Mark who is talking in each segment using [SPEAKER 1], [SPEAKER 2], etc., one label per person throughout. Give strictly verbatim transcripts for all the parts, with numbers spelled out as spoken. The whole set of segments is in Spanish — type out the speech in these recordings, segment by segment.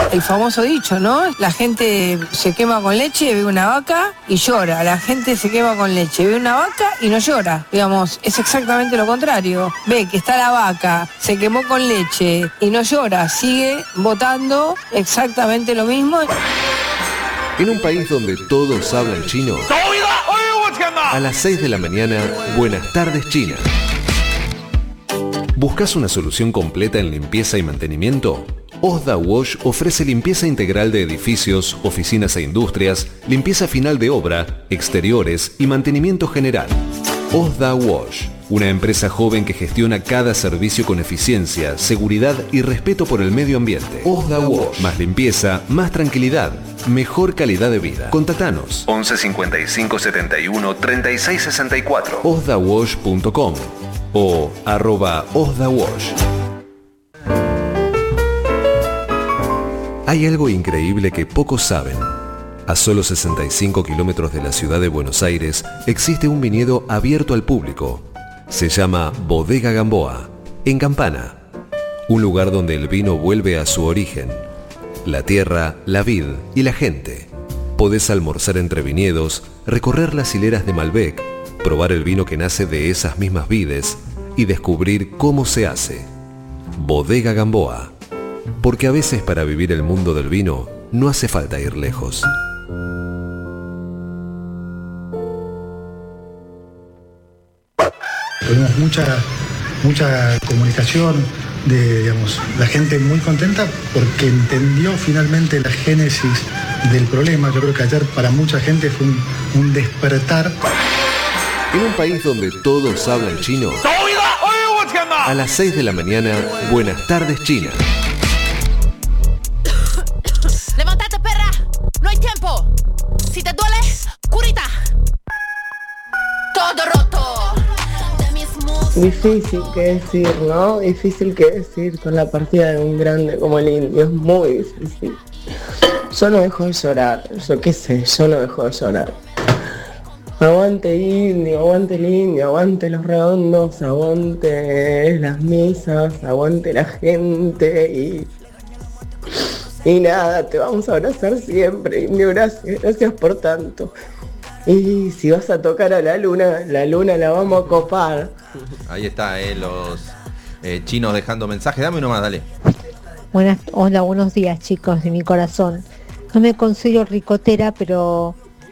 [SPEAKER 1] El famoso dicho, ¿no? La gente se quema con leche, ve una vaca y llora. La gente se quema con leche, ve una vaca y no llora. Digamos, es exactamente lo contrario. Ve que está la vaca, se quemó con leche y no llora. Sigue votando exactamente lo mismo.
[SPEAKER 2] En un país donde todos hablan chino, a las seis de la mañana, Buenas tardes China. ¿Buscas una solución completa en limpieza y mantenimiento? Osda Wash ofrece limpieza integral de edificios, oficinas e industrias, limpieza final de obra, exteriores y mantenimiento general. Osda Wash, una empresa joven que gestiona cada servicio con eficiencia, seguridad y respeto por el medio ambiente. Osda Wash, más limpieza, más tranquilidad, mejor calidad de vida. Contactanos once cincuenta y cinco setenta y uno treinta y seis sesenta y cuatro osda wash punto com o arroba osdawash. Hay algo increíble que pocos saben. A solo sesenta y cinco kilómetros de la ciudad de Buenos Aires existe un viñedo abierto al público. Se llama Bodega Gamboa, en Campana. Un lugar donde el vino vuelve a su origen. La tierra, la vid y la gente. Podés almorzar entre viñedos, recorrer las hileras de Malbec, probar el vino que nace de esas mismas vides y descubrir cómo se hace. Bodega Gamboa. Porque a veces para vivir el mundo del vino no hace falta ir lejos.
[SPEAKER 3] Tuvimos mucha, mucha comunicación de, digamos, la gente muy contenta porque entendió finalmente la génesis del problema. Yo creo que ayer para mucha gente fue un, un despertar.
[SPEAKER 2] En un país donde todos hablan chino, a las seis de la mañana, Buenas tardes China.
[SPEAKER 4] ¡Levántate, perra! ¡No hay tiempo! Si te duele, curita. Todo roto.
[SPEAKER 5] Difícil que decir, ¿no? Difícil que decir con la partida de un grande como el Indio. Es muy difícil. Yo no dejo de llorar. Yo qué sé, yo no dejo de llorar. Aguante Indio, aguante el Indio, aguante los redondos, aguante las misas, aguante la gente y... Y nada, te vamos a abrazar siempre, Indio, gracias, gracias por tanto. Y si vas a tocar a la luna, la luna la vamos a copar.
[SPEAKER 6] Ahí está, eh, los eh, chinos dejando mensajes. Dame uno más, dale.
[SPEAKER 7] Buenas, hola, buenos días, chicos de mi corazón. No me considero ricotera, pero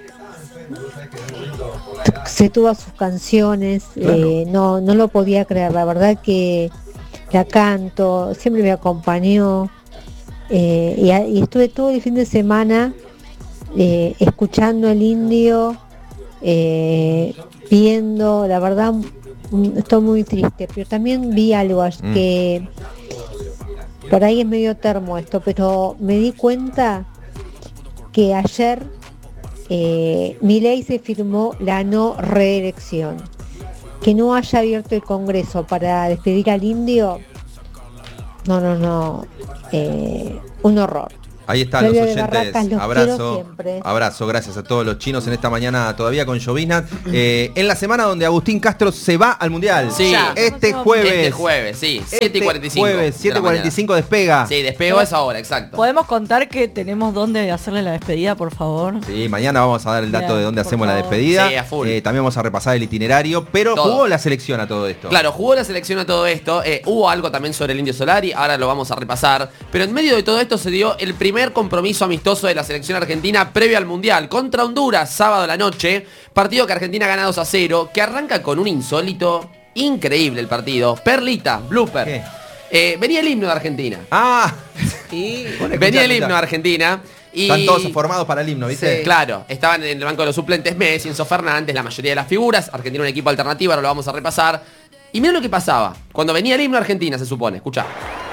[SPEAKER 7] sé todas sus canciones. Claro. eh, no, no lo podía creer. La verdad que la canto, siempre me acompañó. Eh, y, y estuve todo el fin de semana eh, escuchando el Indio, eh, viendo, la verdad estoy muy triste, pero también vi algo mm. que por ahí es medio termo esto, pero me di cuenta que ayer eh, Milei se firmó la no reelección. Que no haya abierto el Congreso para despedir al Indio, no, no, no, eh, un horror.
[SPEAKER 6] Ahí están los oyentes, Barracas, los abrazo, abrazo, gracias a todos los chinos en esta mañana todavía con lloviznas. Eh, en la semana donde Agustín Castro se va al Mundial.
[SPEAKER 8] Sí,
[SPEAKER 6] ya, este jueves.
[SPEAKER 8] Este jueves, sí, siete y cuarenta y cinco.
[SPEAKER 6] Este jueves, siete y cuarenta y cinco despega.
[SPEAKER 8] Sí, despegó a esa hora, exacto.
[SPEAKER 9] ¿Podemos contar que tenemos dónde hacerle la despedida, por favor?
[SPEAKER 6] Sí, mañana vamos a dar el dato Bien, de dónde hacemos favor. la despedida.
[SPEAKER 8] Sí, a full.
[SPEAKER 6] Eh, también vamos a repasar el itinerario, pero todo. Jugó la selección a todo esto.
[SPEAKER 8] Claro, jugó la selección a todo esto. Eh, hubo algo también sobre el Indio Solari, ahora lo vamos a repasar. Pero en medio de todo esto se dio el primer compromiso amistoso de la selección argentina previo al Mundial contra Honduras, sábado a la noche, partido que Argentina gana dos a cero, que arranca con un insólito, increíble el partido, perlita, blooper. Eh, venía el himno de Argentina.
[SPEAKER 6] Ah,
[SPEAKER 8] y venía el himno de Argentina. Y
[SPEAKER 6] están todos formados para el himno, ¿viste?
[SPEAKER 8] Sí, claro, estaban en el banco de los suplentes Messi, Enzo Fernández, la mayoría de las figuras. Argentina un equipo alternativo, ahora lo vamos a repasar. Y mira lo que pasaba cuando venía el himno de Argentina, se supone, escuchá.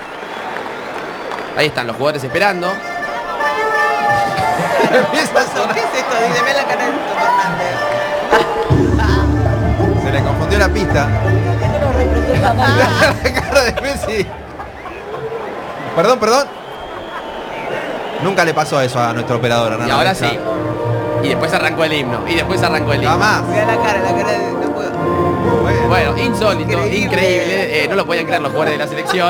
[SPEAKER 8] Ahí están los jugadores esperando.
[SPEAKER 5] Empieza a sonar. ¿Qué es esto? Dígame la cara de Enzo Fernández.
[SPEAKER 6] Se le confundió la pista. La cara de Messi. Perdón, perdón. Nunca le pasó eso a nuestro operador.
[SPEAKER 8] Y ahora sí. Y después arrancó el himno. Y después arrancó el himno.
[SPEAKER 6] Jamás.
[SPEAKER 5] Mira la cara, la cara de... No puedo.
[SPEAKER 8] Bueno, bueno insólito, increíble, increíble. Eh, no lo podían creer los jugadores de la selección.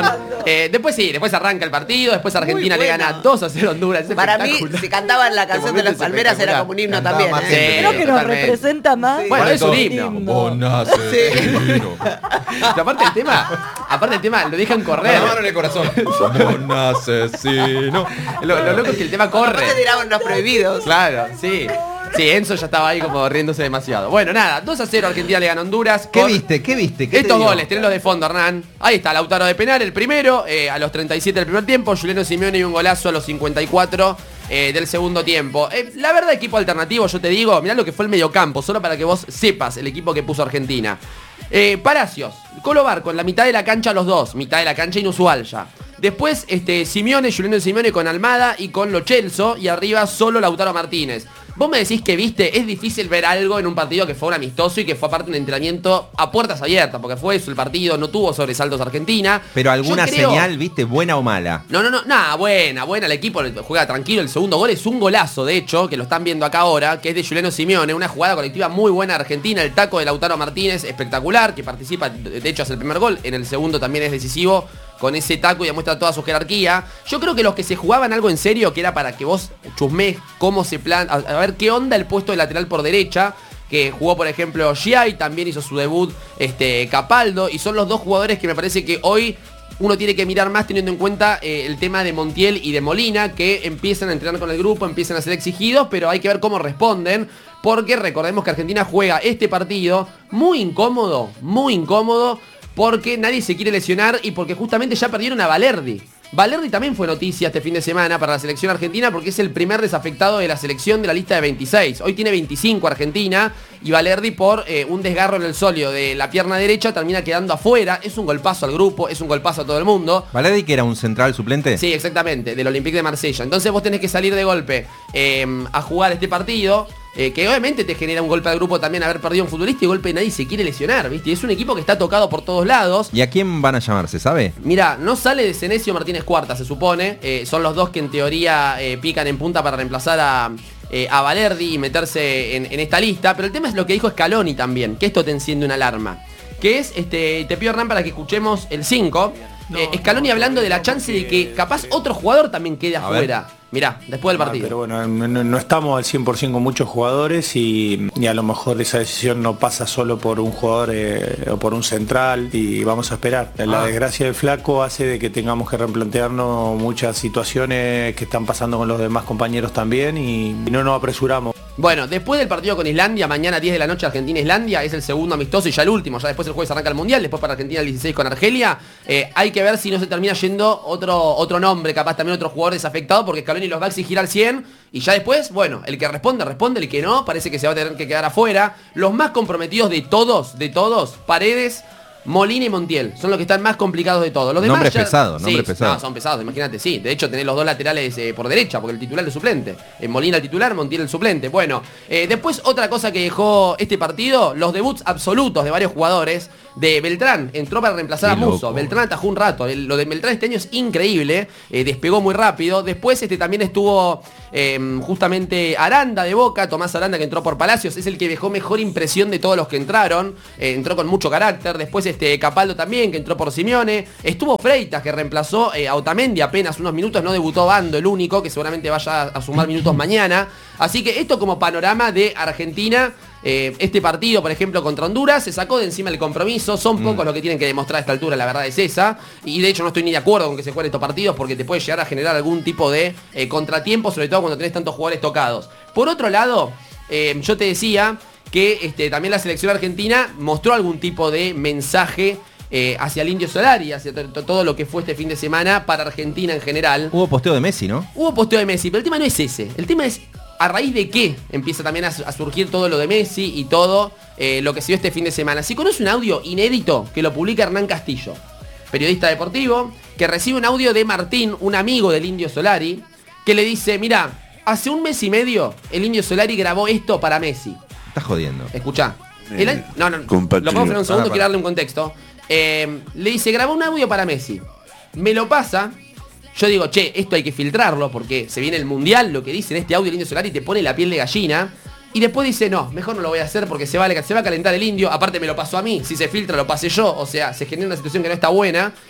[SPEAKER 8] Eh, después sí, después arranca el partido, después Argentina le gana dos a cero a Honduras.
[SPEAKER 10] Para mí, si cantaban la canción de las palmeras era como un himno también. ¿eh?
[SPEAKER 9] Creo que nos representa más.
[SPEAKER 8] Sí. Bueno, es un himno.
[SPEAKER 6] Vos asesino.
[SPEAKER 8] Aparte el tema, aparte el tema, lo dejan correr.
[SPEAKER 6] La mano en el corazón. Vos asesino.
[SPEAKER 8] Lo, lo loco es que el tema corre.
[SPEAKER 10] Aparte tiraban los prohibidos.
[SPEAKER 8] Claro, sí. Sí, Enzo ya estaba ahí como riéndose demasiado. Bueno, nada, dos a cero Argentina le gana a Honduras.
[SPEAKER 6] ¿Qué viste? ¿Qué viste? ¿Qué
[SPEAKER 8] estos goles, tenés los de fondo, Hernán. Ahí está, Lautaro de penal, el primero, eh, a los treinta y siete del primer tiempo. Juliano Simeone y un golazo a los cincuenta y cuatro eh, del segundo tiempo. Eh, la verdad, equipo alternativo, yo te digo, mirá lo que fue el mediocampo, solo para que vos sepas el equipo que puso Argentina. Eh, Palacios, Colo Barco, en la mitad de la cancha los dos, mitad de la cancha inusual ya. Después, este, Simeone, Juliano Simeone con Almada y con Lo Celso, y arriba solo Lautaro Martínez. Vos me decís que viste, es difícil ver algo en un partido que fue un amistoso y que fue aparte un entrenamiento a puertas abiertas, porque fue eso el partido, no tuvo sobresaltos Argentina.
[SPEAKER 6] Pero alguna creo, señal, viste, buena o mala.
[SPEAKER 8] No, no, no, nada, buena, buena, el equipo juega tranquilo, el segundo gol es un golazo, de hecho, que lo están viendo acá ahora, que es de Juliano Simeone, una jugada colectiva muy buena de Argentina, el taco de Lautaro Martínez, espectacular, que participa, de hecho hace el primer gol, en el segundo también es decisivo, con ese taco y demuestra toda su jerarquía. Yo creo que los que se jugaban algo en serio, que era para que vos chusmees cómo se plan, a, a ver qué onda el puesto de lateral por derecha, que jugó por ejemplo Giai, también hizo su debut este, Capaldo, y son los dos jugadores que me parece que hoy uno tiene que mirar más teniendo en cuenta eh, el tema de Montiel y de Molina, que empiezan a entrenar con el grupo, empiezan a ser exigidos, pero hay que ver cómo responden, porque recordemos que Argentina juega este partido muy incómodo, muy incómodo, porque nadie se quiere lesionar y porque justamente ya perdieron a Valerdi. Valerdi también fue noticia este fin de semana para la selección argentina porque es el primer desafectado de la selección de la lista de veintiséis. Hoy tiene veinticinco Argentina y Valerdi por eh, un desgarro en el sóleo de la pierna derecha termina quedando afuera. Es un golpazo al grupo, es un golpazo a todo el mundo.
[SPEAKER 6] ¿Valerdi que era un central suplente?
[SPEAKER 8] Sí, exactamente, del Olympique de Marsella. Entonces vos tenés que salir de golpe eh, a jugar este partido. Eh, que obviamente te genera un golpe al grupo también haber perdido un futbolista y golpe nadie se quiere lesionar, ¿viste? Es un equipo que está tocado por todos lados.
[SPEAKER 6] ¿Y a quién van a llamar, se sabe?
[SPEAKER 8] Mira, no sale de Senesio Martínez Cuarta, se supone. Eh, son los dos que en teoría eh, pican en punta para reemplazar a, eh, a Valerdi y meterse en, en esta lista. Pero el tema es lo que dijo Scaloni también, que esto te enciende una alarma. Que es, este, te pido Hernán para que escuchemos el cinco. No, eh, Scaloni no, hablando de la chance de que capaz otro jugador también quede afuera. Mirá, después del partido.
[SPEAKER 11] Ah, pero bueno, no, no estamos al cien por ciento con muchos jugadores y, y a lo mejor esa decisión no pasa solo por un jugador eh, o por un central y vamos a esperar. La ah. desgracia del Flaco hace de que tengamos que replantearnos muchas situaciones que están pasando con los demás compañeros también y, y no nos apresuramos.
[SPEAKER 8] Bueno, después del partido con Islandia, mañana diez de la noche Argentina-Islandia, es el segundo amistoso y ya el último, ya después el jueves arranca el Mundial, después para Argentina el dieciséis con Argelia, eh, hay que ver si no se termina yendo otro, otro nombre, capaz también otro jugador desafectado, porque Scaloni los va a exigir al cien, y ya después, bueno, el que responde, responde, el que no, parece que se va a tener que quedar afuera. Los más comprometidos de todos, de todos, Paredes, Molina y Montiel, son los que están más complicados de todos. Los demás
[SPEAKER 6] nombres
[SPEAKER 8] ya,
[SPEAKER 6] pesados,
[SPEAKER 8] sí,
[SPEAKER 6] nombres pesados.
[SPEAKER 8] No, son pesados, imagínate, sí. De hecho, tenés los dos laterales eh, por derecha, porque el titular es suplente. Eh, Molina el titular, Montiel el suplente. Bueno, eh, después otra cosa que dejó este partido, los debuts absolutos de varios jugadores. De Beltrán, entró para reemplazar Qué a Musso. Loco. Beltrán atajó un rato. El, lo de Beltrán este año es increíble. Eh, despegó muy rápido. Después este también estuvo eh, justamente Aranda de Boca. Tomás Aranda, que entró por Palacios. Es el que dejó mejor impresión de todos los que entraron. Eh, entró con mucho carácter. Después este Capaldo también, que entró por Simeone. Estuvo Freitas, que reemplazó eh, a Otamendi apenas unos minutos. No debutó Bando, el único, que seguramente vaya a sumar minutos mañana. Así que esto como panorama de Argentina. Eh, este partido, por ejemplo, contra Honduras, se sacó de encima el compromiso. Son pocos mm. los que tienen que demostrar a esta altura, la verdad es esa. Y de hecho no estoy ni de acuerdo con que se jueguen estos partidos, porque te puede llegar a generar algún tipo de eh, contratiempo, sobre todo cuando tenés tantos jugadores tocados. Por otro lado, eh, yo te decía que este, también la selección argentina mostró algún tipo de mensaje Eh, hacia el Indio Solari, hacia todo lo que fue este fin de semana para Argentina en general.
[SPEAKER 6] Hubo posteo de Messi, ¿no?
[SPEAKER 8] Hubo posteo de Messi, pero el tema no es ese. El tema es a raíz de qué empieza también a, a surgir todo lo de Messi y todo eh, lo que se dio este fin de semana. Si conoce un audio inédito que lo publica Hernán Castillo, periodista deportivo, que recibe un audio de Martín, un amigo del Indio Solari, que le dice, mira, hace un mes y medio el Indio Solari grabó esto para Messi.
[SPEAKER 6] Estás jodiendo.
[SPEAKER 8] Escuchá. El, no, no, lo puedo frenar un segundo, ah, quiero darle un contexto. Eh, le dice, grabó un audio para Messi. Me lo pasa. Yo digo, che, esto hay que filtrarlo porque se viene el Mundial, lo que dice en este audio el Indio Solari te pone la piel de gallina. Y después dice, no, mejor no lo voy a hacer porque se va, se va a calentar el Indio. Aparte me lo pasó a mí, si se filtra lo pasé yo. O sea, se genera una situación que no está buena.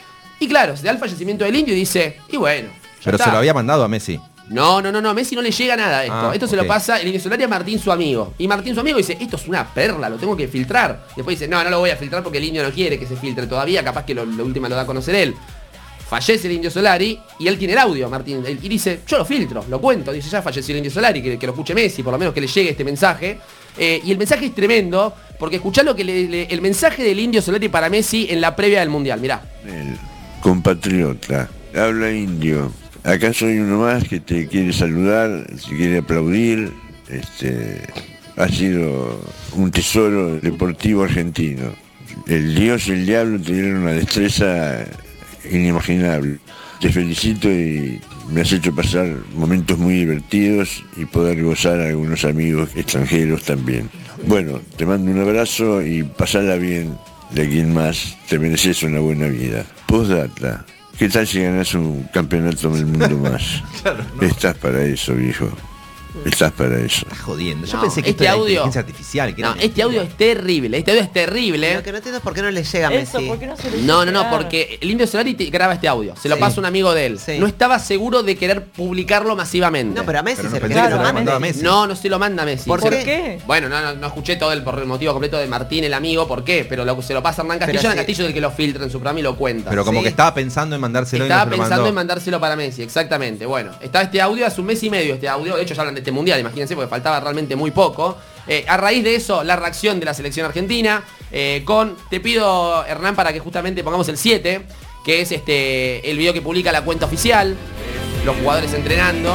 [SPEAKER 8] Y claro, se da el fallecimiento del Indio y dice, y bueno.
[SPEAKER 6] Pero
[SPEAKER 8] está.
[SPEAKER 6] se lo había mandado a Messi.
[SPEAKER 8] No, no, no, no, a Messi no le llega nada a esto.
[SPEAKER 6] Ah,
[SPEAKER 8] esto se
[SPEAKER 6] okay.
[SPEAKER 8] lo pasa el Indio Solari a Martín, su amigo. Y Martín, su amigo, dice, esto es una perla, lo tengo que filtrar. Después dice, no, no lo voy a filtrar porque el Indio no quiere que se filtre todavía, capaz que lo, lo último lo da a conocer él. Fallece el Indio Solari y él tiene el audio, Martín. Y dice, yo lo filtro, lo cuento. Dice, ya falleció el Indio Solari, que, que lo escuche Messi, por lo menos que le llegue este mensaje. Eh, y el mensaje es tremendo, porque escuchá lo que le, le, el mensaje del Indio Solari para Messi en la previa del Mundial, mirá.
[SPEAKER 12] El compatriota, habla Indio. Acá soy uno más que te quiere saludar, te quiere aplaudir. Este, ha sido un tesoro deportivo argentino. El Dios y el diablo tuvieron una destreza inimaginable. Te felicito y me has hecho pasar momentos muy divertidos y poder gozar a algunos amigos extranjeros también. Bueno, te mando un abrazo y pasala bien de quien más, te mereces una buena vida. Postdata, ¿qué tal si ganas un campeonato del mundo más? Claro, no. Estás para eso, viejo. Estás para eso.
[SPEAKER 6] Estás jodiendo. Yo
[SPEAKER 8] No,
[SPEAKER 6] pensé que
[SPEAKER 8] este
[SPEAKER 6] esto era
[SPEAKER 8] audio-
[SPEAKER 6] inteligencia artificial. Que
[SPEAKER 8] No,
[SPEAKER 6] era
[SPEAKER 8] este audio es terrible, este audio es terrible.
[SPEAKER 10] Lo que no entiendo es por qué no le llega a
[SPEAKER 9] Eso,
[SPEAKER 10] Messi.
[SPEAKER 9] ¿por qué no se le
[SPEAKER 8] No, no,
[SPEAKER 9] hizo
[SPEAKER 8] no,
[SPEAKER 9] llegar?
[SPEAKER 8] porque el Indio Solari te graba este audio, se lo
[SPEAKER 10] Sí.
[SPEAKER 8] pasa un amigo de él.
[SPEAKER 10] Sí.
[SPEAKER 8] No estaba seguro de querer publicarlo masivamente.
[SPEAKER 10] No, pero a Messi
[SPEAKER 6] Pero no
[SPEAKER 10] se
[SPEAKER 6] pensé
[SPEAKER 10] lo
[SPEAKER 6] que
[SPEAKER 10] que
[SPEAKER 6] se
[SPEAKER 10] lo
[SPEAKER 6] lo
[SPEAKER 10] mande.
[SPEAKER 6] mandaba a Messi.
[SPEAKER 8] No, no se lo manda Messi.
[SPEAKER 10] ¿Por
[SPEAKER 8] Se-
[SPEAKER 10] qué?
[SPEAKER 9] ¿Por qué?
[SPEAKER 8] Bueno, no, no, no escuché todo el, por el motivo completo de Martín, el amigo, por qué, pero lo, se lo pasa a Hernán Castillo,
[SPEAKER 10] Pero
[SPEAKER 8] Hernán
[SPEAKER 10] sí.
[SPEAKER 8] Castillo es el que lo filtra en su programa y lo cuenta.
[SPEAKER 6] Pero como
[SPEAKER 10] Sí.
[SPEAKER 6] que estaba pensando en mandárselo
[SPEAKER 8] Estaba
[SPEAKER 6] y no se lo
[SPEAKER 8] pensando
[SPEAKER 6] mandó.
[SPEAKER 8] en mandárselo para Messi, exactamente. Bueno, está este audio, hace un mes y medio este audio. De hecho, ya hablan de este mundial, imagínense, porque faltaba realmente muy poco. Eh, a raíz de eso, la reacción de la selección argentina. eh, con, te pido, Hernán, para que justamente pongamos el siete, que es este el video que publica la cuenta oficial. Los jugadores entrenando.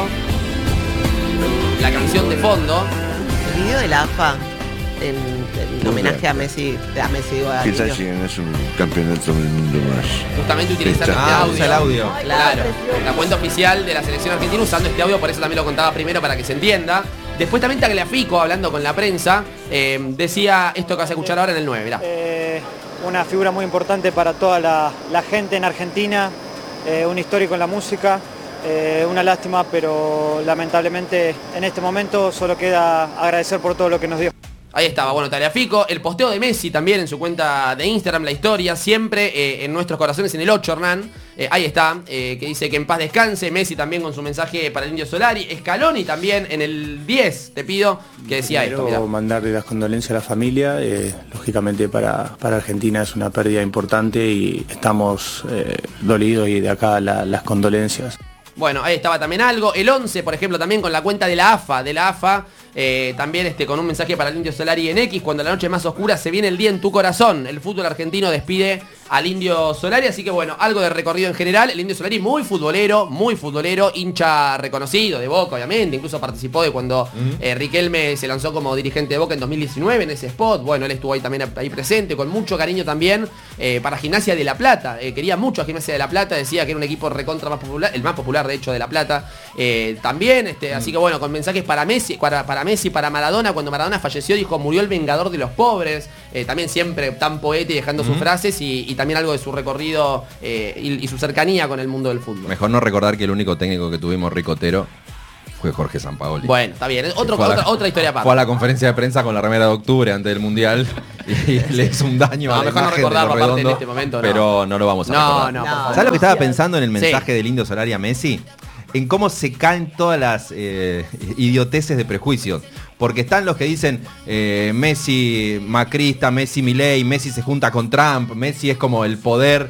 [SPEAKER 8] La canción de fondo.
[SPEAKER 10] El video de la A F A en, en homenaje a Messi, a Messi digo, a
[SPEAKER 12] ¿Qué tal
[SPEAKER 10] Niño.
[SPEAKER 12] si ganas un campeonato del mundo más?
[SPEAKER 8] Justamente utilizando
[SPEAKER 12] Está.
[SPEAKER 8] este
[SPEAKER 6] Ah,
[SPEAKER 8] audio.
[SPEAKER 6] usa el audio.
[SPEAKER 8] Claro, la cuenta oficial de la selección argentina usando este audio, por eso también lo contaba primero para que se entienda. Después también Tagliafico, hablando con la prensa, eh, decía esto que vas a escuchar ahora en el nueve, mirá.
[SPEAKER 13] Eh, una figura muy importante para toda la, la gente en Argentina, eh, un histórico en la música, eh, una lástima, pero lamentablemente en este momento solo queda agradecer por todo lo que nos dio.
[SPEAKER 8] Ahí estaba, bueno, Tagliafico, el posteo de Messi también en su cuenta de Instagram, la historia, siempre eh, en nuestros corazones en el ocho, Hernán. Eh, ahí está, eh, que dice que en paz descanse. Messi también con su mensaje para el Indio Solari. Scaloni también en el diez, te pido, que decía esto, mirá.
[SPEAKER 11] Quiero mandarle las condolencias a la familia. eh, lógicamente para, para Argentina es una pérdida importante y estamos eh, dolidos y de acá la- las condolencias.
[SPEAKER 8] Bueno, ahí estaba también algo. El once, por ejemplo, también con la cuenta de la A F A, de la A F A, eh, también este, con un mensaje para el Indio Solari en X, cuando la noche es más oscura se viene el día en tu corazón. El fútbol argentino despide al Indio Solari, así que bueno, algo de recorrido en general. El Indio Solari muy futbolero, muy futbolero, hincha reconocido de Boca, obviamente, incluso participó de cuando uh-huh. eh, Riquelme se lanzó como dirigente de Boca en dos mil diecinueve en ese spot. Bueno, él estuvo ahí también ahí presente, con mucho cariño también eh, para Gimnasia de La Plata. Eh, quería mucho a Gimnasia de La Plata, decía que era un equipo recontra más popular, el más popular de hecho de La Plata. Eh, también, este, uh-huh. así que bueno, con mensajes para Messi, para, para Messi, para Maradona. Cuando Maradona falleció dijo, murió el vengador de los pobres. Eh, también siempre tan poeta y dejando uh-huh. sus frases y, y también algo de su recorrido eh, y, y su cercanía con el mundo del fútbol.
[SPEAKER 6] Mejor no recordar que el único técnico que tuvimos ricotero fue Jorge Sampaoli.
[SPEAKER 8] Bueno, está bien. Otro,
[SPEAKER 6] la,
[SPEAKER 8] otra, otra historia aparte.
[SPEAKER 6] Fue a la conferencia de prensa con la remera de octubre antes del Mundial y, y le hizo un daño
[SPEAKER 8] no,
[SPEAKER 6] a la
[SPEAKER 8] mejor no
[SPEAKER 6] imagen de
[SPEAKER 8] recordarlo
[SPEAKER 6] Los
[SPEAKER 8] aparte en
[SPEAKER 6] Redondos,
[SPEAKER 8] este momento. No.
[SPEAKER 6] Pero no lo vamos a
[SPEAKER 8] no,
[SPEAKER 6] recordar.
[SPEAKER 8] No,
[SPEAKER 10] no,
[SPEAKER 8] no.
[SPEAKER 6] ¿Sabes lo que estaba pensando en el mensaje
[SPEAKER 8] sí.
[SPEAKER 6] del Indio Solari a Messi? En cómo se caen todas las eh, idioteces de prejuicios. Porque están los que dicen eh, Messi macrista, Messi Milei, Messi se junta con Trump, Messi es como el poder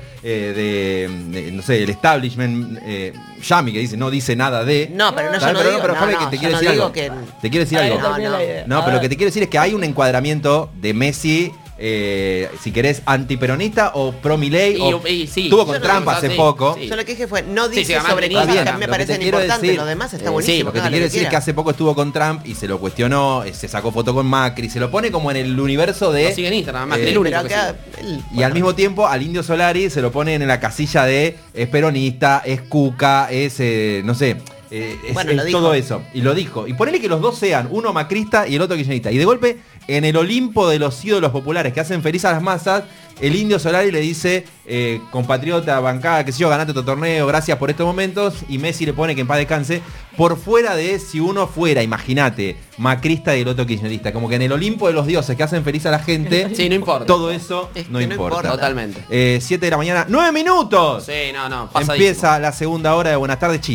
[SPEAKER 6] eh, de, de, no sé, el establishment. Eh, Yami que dice, no dice nada de...
[SPEAKER 10] No, pero no, yo no
[SPEAKER 6] pero,
[SPEAKER 10] digo,
[SPEAKER 6] pero,
[SPEAKER 10] no,
[SPEAKER 6] Javi,
[SPEAKER 10] no,
[SPEAKER 6] que te
[SPEAKER 10] yo
[SPEAKER 6] quiero
[SPEAKER 10] no
[SPEAKER 6] decir
[SPEAKER 10] digo
[SPEAKER 6] algo.
[SPEAKER 10] que...
[SPEAKER 6] Te quiero decir
[SPEAKER 9] Ay,
[SPEAKER 6] algo.
[SPEAKER 9] no, no.
[SPEAKER 6] No, pero lo que te quiero decir es que hay un encuadramiento de Messi... Eh, si querés antiperonista o pro Milei o
[SPEAKER 8] y, sí,
[SPEAKER 6] estuvo con
[SPEAKER 10] no
[SPEAKER 6] Trump
[SPEAKER 10] digo,
[SPEAKER 6] hace
[SPEAKER 8] sí,
[SPEAKER 6] poco.
[SPEAKER 10] Sí. Yo lo que dije fue, no
[SPEAKER 8] sí,
[SPEAKER 10] dice
[SPEAKER 8] sí,
[SPEAKER 10] sobre
[SPEAKER 8] bien,
[SPEAKER 10] cosas que a mí
[SPEAKER 6] lo
[SPEAKER 10] me
[SPEAKER 6] que
[SPEAKER 10] parecen
[SPEAKER 6] te quiero
[SPEAKER 10] importantes,
[SPEAKER 6] decir,
[SPEAKER 10] lo demás está
[SPEAKER 6] eh,
[SPEAKER 10] buenísimo.
[SPEAKER 6] sí, lo que te quiero decir es que hace poco estuvo con Trump y se lo cuestionó, eh, se sacó foto con Macri, se lo pone como en el universo de...
[SPEAKER 8] Lo sigue en Instagram, Macri,
[SPEAKER 6] eh,
[SPEAKER 8] el único
[SPEAKER 10] pero
[SPEAKER 8] que
[SPEAKER 10] acá,
[SPEAKER 8] sigue.
[SPEAKER 10] el-
[SPEAKER 6] Y
[SPEAKER 10] bueno,
[SPEAKER 6] al mismo tiempo al Indio Solari se lo ponen en la casilla de es peronista, es cuca, es, eh, no sé... Eh, es,
[SPEAKER 10] Bueno,
[SPEAKER 6] es
[SPEAKER 10] lo dijo.
[SPEAKER 6] todo eso. Y lo dijo. Y ponele que los dos sean uno macrista y el otro kirchnerista. Y de golpe en el Olimpo de los ídolos populares que hacen feliz a las masas, el Indio Solari le dice, eh, compatriota, bancada, que sé yo, ganate tu torneo, gracias por estos momentos, y Messi le pone que en paz descanse, por fuera de si uno fuera, imagínate, macrista y el otro kirchnerista, como que en el Olimpo de los dioses que hacen feliz a la gente,
[SPEAKER 8] sí, no importa.
[SPEAKER 6] Todo eso
[SPEAKER 10] Es
[SPEAKER 6] no,
[SPEAKER 10] que no
[SPEAKER 6] importa.
[SPEAKER 10] importa.
[SPEAKER 8] Totalmente.
[SPEAKER 6] Eh, siete de la mañana, nueve minutos.
[SPEAKER 8] Sí, no, no, pasadísimo.
[SPEAKER 6] Empieza la segunda hora de Buenas Tardes, Chile.